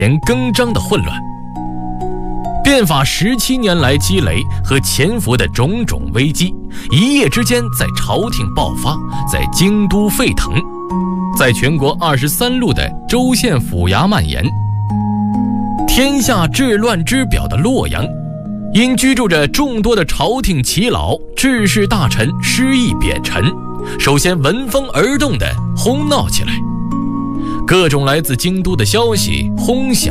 年更张的混乱。变法17年来积累和潜伏的种种危机，一夜之间在朝廷爆发，在京都沸腾，在全国23路的州县府衙蔓延。天下治乱之表的洛阳，因居住着众多的朝廷耆老、治世大臣失意贬臣，首先闻风而动地哄闹起来。各种来自京都的消息轰响